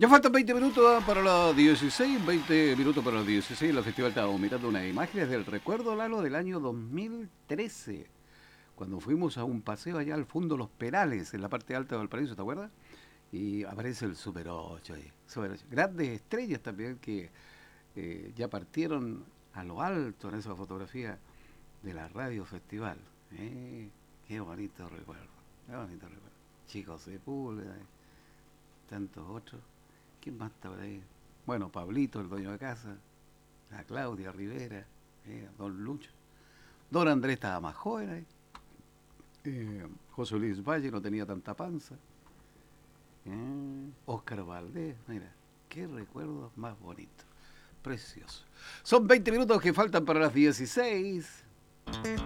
Ya faltan 20 minutos para las 16, 20 minutos para las 16. En el festival estábamos mirando unas imágenes del recuerdo, Lalo, del año 2013, cuando fuimos a un paseo allá al fondo Los Perales, en la parte alta de Valparaíso, ¿te acuerdas? Y aparece el Super 8 ahí. Super 8. Grandes estrellas también que ya partieron a lo alto en esa fotografía de la Radio Festival. Qué bonito recuerdo, qué bonito recuerdo. Chicos de Pública, tantos otros. ¿Quién más está por ahí? Bueno, Pablito, el dueño de casa, la Claudia Rivera, don Lucho. Don Andrés estaba más joven ahí. José Luis Valle no tenía tanta panza. Oscar Valdés, mira, qué recuerdos más bonitos. Precioso. Son 20 minutos que faltan para las 16.